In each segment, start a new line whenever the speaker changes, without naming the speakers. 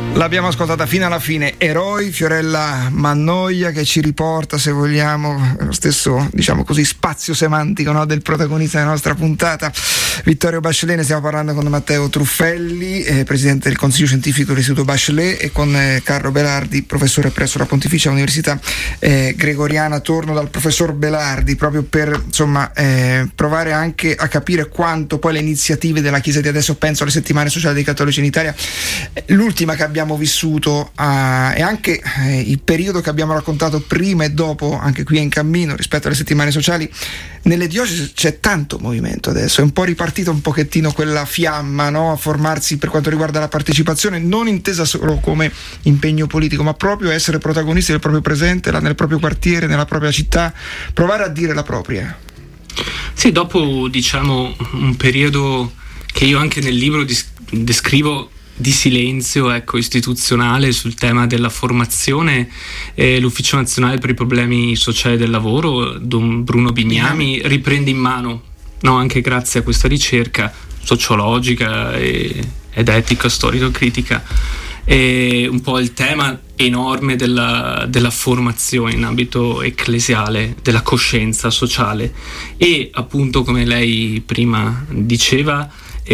L'abbiamo ascoltata fino alla fine, Eroi, Fiorella Mannoia, che ci riporta, se vogliamo, lo stesso, diciamo così, spazio semantico, no, del protagonista della nostra puntata, Vittorio Bachelet. Ne stiamo parlando con Matteo Truffelli, presidente del Consiglio Scientifico dell'Istituto Bachelet, e con Carlo Belardi, professore presso la Pontificia Università Gregoriana. Torno dal professor Belardi proprio per, insomma, provare anche a capire quanto poi le iniziative della Chiesa di adesso, penso alle settimane sociali dei cattolici in Italia, l'ultima che abbiamo vissuto, e anche il periodo che abbiamo raccontato prima e dopo, anche qui è in cammino rispetto alle settimane sociali, nelle diocesi c'è tanto movimento adesso, è un po' ripartita un pochettino quella fiamma, no, a formarsi per quanto riguarda la partecipazione, non intesa solo come impegno politico, ma proprio essere protagonisti del proprio presente, nel proprio quartiere, nella propria città, provare a dire la propria.
Sì, dopo, diciamo, un periodo che io anche nel libro descrivo di silenzio, ecco, istituzionale sul tema della formazione, l'Ufficio Nazionale per i Problemi Sociali del Lavoro, Don Bruno Bignami, riprende in mano, no, anche grazie a questa ricerca sociologica ed etica, storico-critica, un po' il tema enorme della formazione in ambito ecclesiale, della coscienza sociale, e appunto, come lei prima diceva,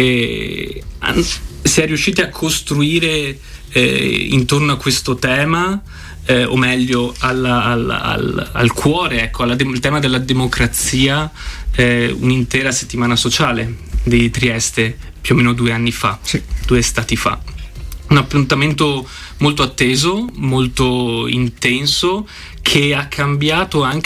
si è riusciti a costruire intorno a questo tema, o meglio al cuore, ecco, il tema della democrazia, un'intera settimana sociale di Trieste più o meno 2 anni fa, sì. 2 estati fa. Un appuntamento molto atteso, molto intenso, che ha cambiato anche